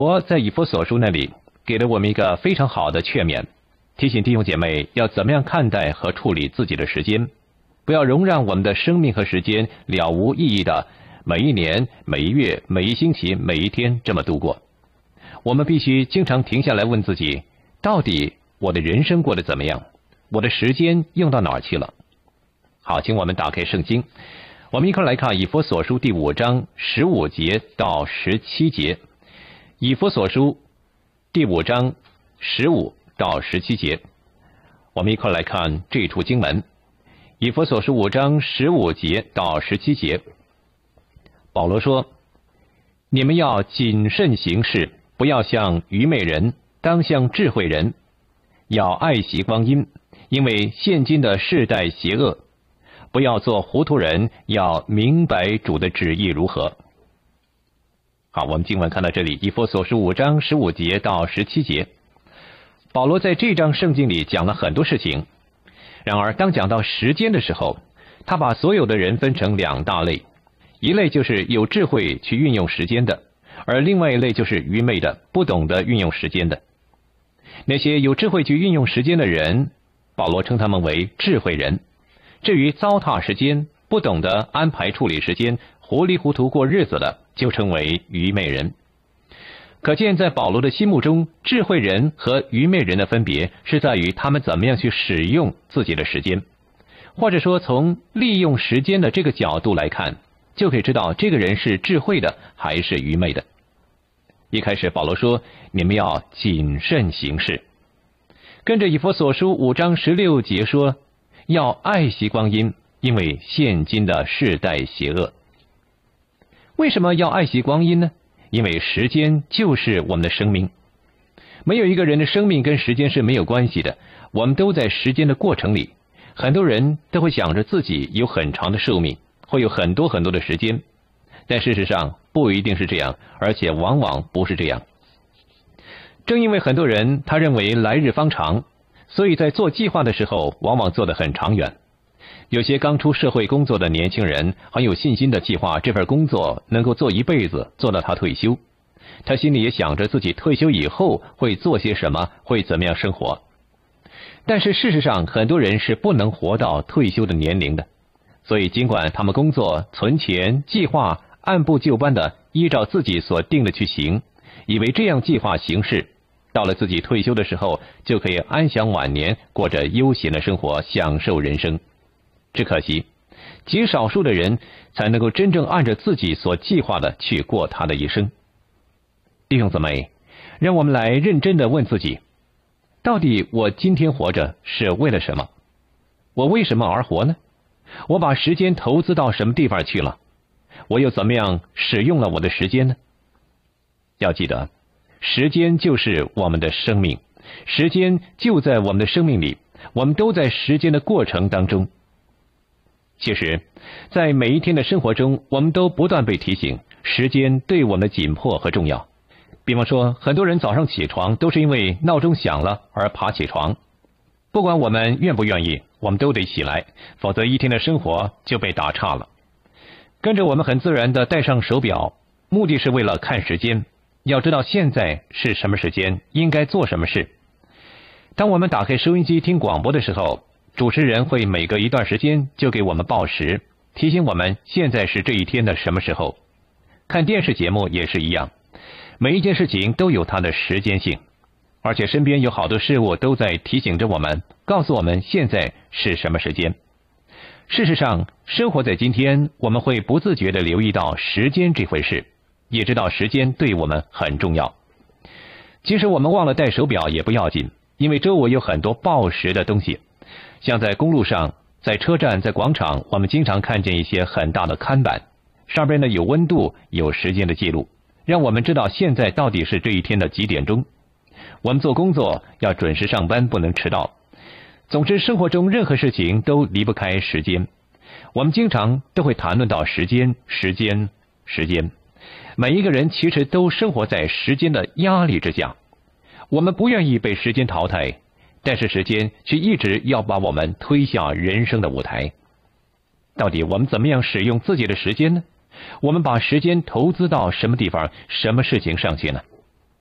我在以弗所书那里给了我们一个非常好的劝勉，提醒弟兄姐妹要怎么样看待和处理自己的时间，不要容让我们的生命和时间了无意义的每一年、每一月、每一星期、每一天这么度过。我们必须经常停下来问自己，到底我的人生过得怎么样？我的时间用到哪儿去了？好，请我们打开圣经，我们一块来看以弗所书第5章15节到17节。以弗所书第5章15到17节，我们一块来看这一处经文。以弗所书5章15节到17节，保罗说：你们要谨慎行事，不要像愚昧人，当像智慧人，要爱惜光阴，因为现今的世代邪恶。不要做糊涂人，要明白主的旨意如何。好，我们经文看到这里，以弗所书5章15节到17节。保罗在这章圣经里讲了很多事情，然而当讲到时间的时候，他把所有的人分成2大类，一类就是有智慧去运用时间的，而另外一类就是愚昧的，不懂得运用时间的。那些有智慧去运用时间的人，保罗称他们为智慧人。至于糟蹋时间、不懂得安排处理时间、糊里糊涂过日子的，就称为愚昧人。可见在保罗的心目中，智慧人和愚昧人的分别是在于他们怎么样去使用自己的时间，或者说从利用时间的这个角度来看，就可以知道这个人是智慧的还是愚昧的。一开始保罗说，你们要谨慎行事。跟着以弗所书5章16节说，要爱惜光阴，因为现今的世代邪恶。为什么要爱惜光阴呢？因为时间就是我们的生命。没有一个人的生命跟时间是没有关系的，我们都在时间的过程里。很多人都会想着自己有很长的寿命，会有很多很多的时间，但事实上不一定是这样，而且往往不是这样。正因为很多人他认为来日方长，所以在做计划的时候往往做得很长远。有些刚出社会工作的年轻人很有信心的计划这份工作能够做一辈子，做到他退休。他心里也想着自己退休以后会做些什么，会怎么样生活。但是事实上很多人是不能活到退休的年龄的，所以尽管他们工作、存钱、计划按部就班的依照自己所定的去行，以为这样计划行事，到了自己退休的时候就可以安享晚年，过着悠闲的生活，享受人生。只可惜极少数的人才能够真正按照自己所计划的去过他的一生。弟兄姊妹，让我们来认真的问自己，到底我今天活着是为了什么？我为什么而活呢？我把时间投资到什么地方去了？我又怎么样使用了我的时间呢？要记得，时间就是我们的生命，时间就在我们的生命里，我们都在时间的过程当中。其实在每一天的生活中，我们都不断被提醒时间对我们的紧迫和重要。比方说，很多人早上起床都是因为闹钟响了而爬起床，不管我们愿不愿意，我们都得起来，否则一天的生活就被打岔了。跟着我们很自然地戴上手表，目的是为了看时间，要知道现在是什么时间，应该做什么事。当我们打开收音机听广播的时候，主持人会每隔一段时间就给我们报时，提醒我们现在是这一天的什么时候。看电视节目也是一样，每一件事情都有它的时间性，而且身边有好多事物都在提醒着我们，告诉我们现在是什么时间。事实上，生活在今天，我们会不自觉地留意到时间这回事，也知道时间对我们很重要。即使我们忘了带手表也不要紧，因为周围有很多报时的东西。像在公路上、在车站、在广场，我们经常看见一些很大的看板，上边呢有温度、有时间的记录，让我们知道现在到底是这一天的几点钟。我们做工作要准时上班，不能迟到。总之，生活中任何事情都离不开时间。我们经常都会谈论到时间。每一个人其实都生活在时间的压力之下。我们不愿意被时间淘汰，但是时间却一直要把我们推向人生的舞台。到底我们怎么样使用自己的时间呢？我们把时间投资到什么地方、什么事情上去呢？